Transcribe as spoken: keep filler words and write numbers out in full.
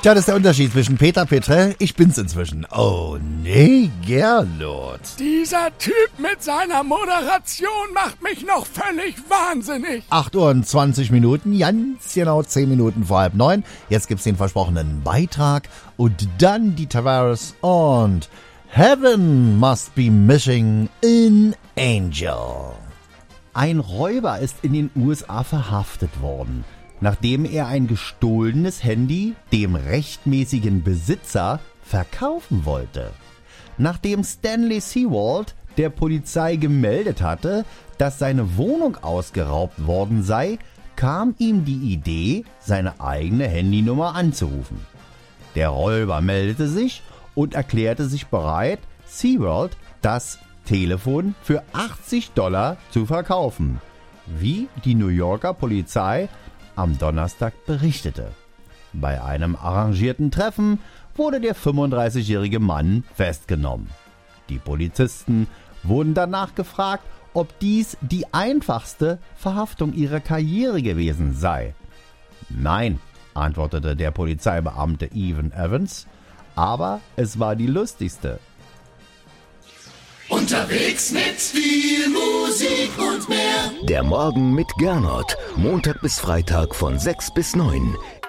Tja, das ist der Unterschied zwischen Peter Petrell, ich bin's inzwischen. Oh nee, Gernot. Dieser Typ mit seiner Moderation macht mich noch völlig wahnsinnig. acht Uhr und zwanzig Minuten, ganz genau zehn Minuten vor halb neun. Jetzt gibt's den versprochenen Beitrag und dann die Tavares und Heaven Must Be Missing an Angel. Ein Räuber ist in den U S A verhaftet worden, nachdem er ein gestohlenes Handy dem rechtmäßigen Besitzer verkaufen wollte. Nachdem Stanley Sewald der Polizei gemeldet hatte, dass seine Wohnung ausgeraubt worden sei, kam ihm die Idee, seine eigene Handynummer anzurufen. Der Räuber meldete sich und erklärte sich bereit, Sewald das Telefon für achtzig Dollar zu verkaufen, wie die New Yorker Polizei am Donnerstag berichtete. Bei einem arrangierten Treffen wurde der fünfunddreißigjährige Mann festgenommen. Die Polizisten wurden danach gefragt, ob dies die einfachste Verhaftung ihrer Karriere gewesen sei. Nein, antwortete der Polizeibeamte Evan Evans, aber es war die lustigste. Unterwegs mit viel Musik und mehr. Der Morgen mit Gernot. Montag bis Freitag von sechs bis neun.